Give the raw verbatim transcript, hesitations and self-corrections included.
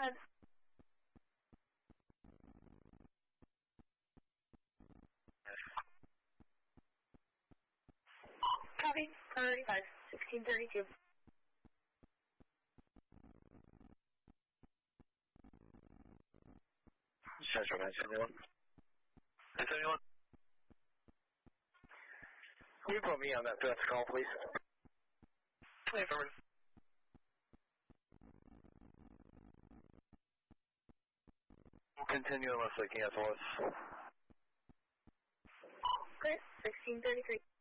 ahead. Copy, priority five, sixteen thirty-two. Central nine seventy-one. nine seventy-one. Can you put me on that fifth call, please? Hey, forward. We'll continue unless they cancel us. Great, sixteen thirty-three.